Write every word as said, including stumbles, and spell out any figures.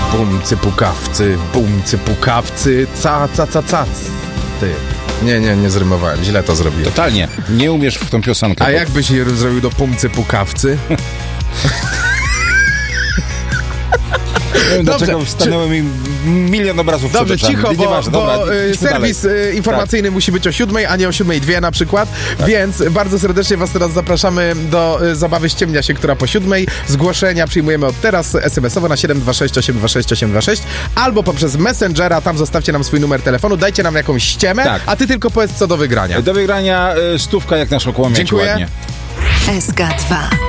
Bumcy pukawcy, bumcy pukawcy, ca, ca, ca, ca. Ty. Nie, nie, nie zrymowałem, źle to zrobiłem. Totalnie, nie umiesz w tą piosenkę. A bo... jak byś je zrobił do pumcy pukawcy? Nie wiem, Dobrze, dlaczego stanęły mi milion obrazów Dobrze, przed oczami. cicho, bo, Nieważne, bo dobra, y, serwis y, informacyjny tak. musi być o siódmej, a nie o siódmej dwie na przykład, tak. Więc bardzo serdecznie was teraz zapraszamy do y, zabawy Ściemnia się, która po siódmej. Zgłoszenia przyjmujemy od teraz es em esowo na siedem dwa sześć osiem dwa sześć osiem dwa sześć albo poprzez Messengera, tam zostawcie nam swój numer telefonu, dajcie nam jakąś ściemę, tak. A ty tylko powiedz co do wygrania. Do wygrania y, stówka jak na szokłomie. Dziękuję. Ładnie. S K dwa.